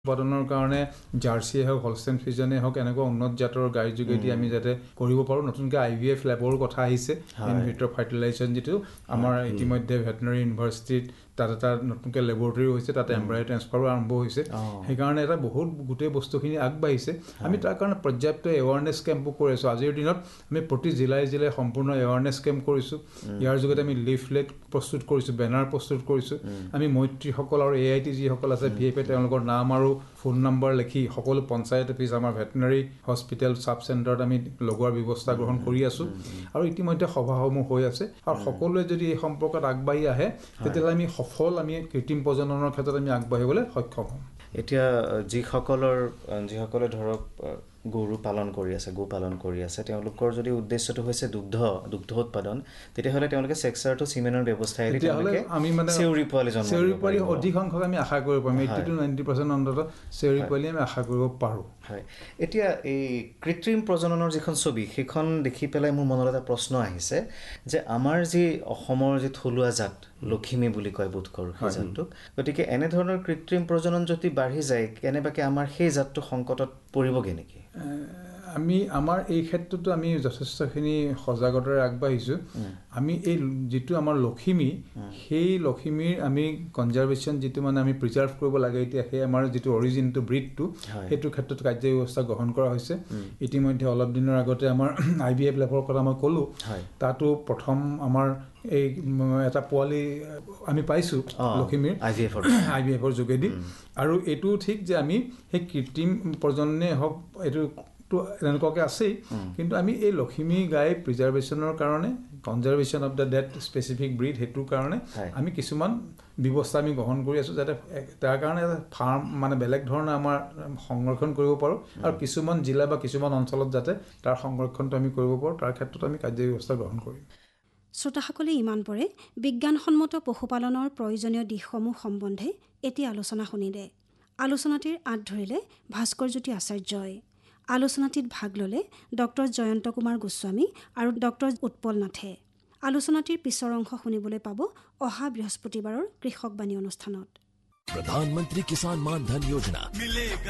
উৎপাদনৰ কাৰণে জাৰ্চিয়ে হওক হলষ্টেইন ফ্ৰিজিয়ানে হওক এনেকুৱা উন্নত জাতৰ গাড়ীৰ যোগেদি আমি যাতে কৰিব পাৰোঁ নতুনকৈ IVF লেবৰো কথা আহিছে ইন ভিট্ৰ' ফাৰ্টিলাইজেশ্যন যিটো আমাৰ ইতিমধ্যে ভেটেনাৰী ইউনিভাৰ্চিটিত তাত এটা নতুনকৈ লেবৰেটৰী হৈছে তাত এম্ব্ৰায়ো ট্ৰেন্সফাৰো আৰম্ভ হৈছে সেইকাৰণে এটা বহুত গোটেই বস্তুখিনি আগবাঢ়িছে আমি তাৰ কাৰণে পৰ্যাপ্ত এৱাৰনেছ কেম্পো কৰি আছোঁ আজিৰ দিনত আমি প্ৰতি জিলাই সম্পূৰ্ণ এৱাৰনেছ কেম্প কৰিছোঁ ইয়াৰ যোগেদি আমি লিফলেট প্ৰস্তুত কৰিছোঁ বেনাৰ প্ৰস্তুত কৰিছোঁ আমি মৈত্ৰীসকল আৰু AIT যিসকল আছে VFA তেওঁলোকৰ নাম আৰু ফোন নম্বৰ লিখি সকলো পঞ্চায়ত অফিচ আমাৰ ভেটেনাৰী হস্পিটেল সাব চেণ্টাৰত আমি লগোৱাৰ ব্যৱস্থা গ্ৰহণ কৰি আছোঁ আৰু ইতিমধ্যে সভাসমূহ হৈ আছে আৰু সকলোৱে যদি এই সম্পৰ্কত আগবাঢ়ি আহে তেতিয়াহ'লে আমি সফল আমি কৃত্ৰিম প্ৰজননৰ ক্ষেত্ৰত আমি আগবাঢ়িবলৈ সক্ষম হ'ম এতিয়া যিসকলে ধৰক গৰু পালন কৰি আছে গো পালন কৰি আছে তেওঁলোকৰ যদি উদ্দেশ্যটো হৈছে দুগ্ধ উৎপাদন তেতিয়াহ'লে তেওঁলোকে সেক্সাৰটো সিমেনৰ ব্যৱস্থা এৰি তেতিয়াহ'লে আমি মানে চেউৰী পোৱালি অধিক সংখ্যক আমি আশা কৰিব পাৰোঁ 80 to 90% অন্তত চেউৰী পোৱালি আমি আশা কৰিব পাৰোঁ হয় এতিয়া এই কৃত্ৰিম প্ৰজননৰ যিখন ছবি সেইখন দেখি পেলাই মোৰ মনত এটা প্ৰশ্ন আহিছে যে আমাৰ যি অসমৰ যি থলুৱা জাত লখিমী বুলি কয় বোধ কৰোঁ সেই জাতটোক গতিকে এনেধৰণৰ কৃত্ৰিম প্ৰজনন যদি বাঢ়ি যায় কেনেবাকৈ আমাৰ সেই জাতটো সংকটত পৰিবগৈ নেকি আমি আমাৰ এই ক্ষেত্ৰতো আমি যথেষ্টখিনি সজাগতাৰে আগবাঢ়িছোঁ আমি এই যিটো আমাৰ লখিমী সেই লখিমীৰ আমি কনজাৰভেশ্যন যিটো মানে আমি প্ৰিজাৰ্ভ কৰিব লাগে এতিয়া সেই আমাৰ যিটো অৰিজিনটো ব্ৰিডটো সেইটো ক্ষেত্ৰত কাৰ্য ব্যৱস্থা গ্ৰহণ কৰা হৈছে ইতিমধ্যে অলপ দিনৰ আগতে আমাৰ IVF লেবৰ কথা মই ক'লোঁ তাতো প্ৰথম আমাৰ এই এটা পোৱালি আমি পাইছোঁ লখিমীৰ IVFৰ যোগেদি আৰু এইটো ঠিক যে আমি সেই কৃত্ৰিম প্ৰজননে হওক এইটো এনেকুৱাকৈ আছেই কিন্তু আমি এই লখিমী গাই প্ৰিজাৰ্ভেশ্যনৰ কাৰণে conservation of the date specific breed সেইটোৰ কাৰণে আমি কিছুমান ব্যৱস্থা আমি গ্ৰহণ কৰি আছোঁ যাতে তাৰ কাৰণে ফাৰ্ম মানে বেলেগ ধৰণে আমাৰ সংৰক্ষণ কৰিব পাৰোঁ আৰু কিছুমান জিলা বা কিছুমান অঞ্চলত যাতে তাৰ সংৰক্ষণটো আমি কৰিব পাৰোঁ তাৰ ক্ষেত্ৰত আমি কাৰ্য ব্যৱস্থা গ্ৰহণ কৰিম শ্ৰোতাসকলে ইমান পৰে বিজ্ঞানসন্মত পশুপালনৰ প্ৰয়োজনীয় দিশসমূহ সম্বন্ধে এটি আলোচনা শুনিলে আলোচনাটিৰ আঁত ধৰিলে ভাস্কৰজ্যোতি আচাৰ্যই আলোচনাটিত ভাগ ল'লে ডক্টৰ জয়ন্ত কুমাৰ গোস্বামী আৰু ডক্টৰ উৎপল নাথে আলোচনাটিৰ পিছৰ অংশ শুনিবলৈ পাব অহা বৃহস্পতিবাৰৰ কৃষকবাণী অনুষ্ঠানত प्रधानमंत्री किसान मान धन योजना मिलेगा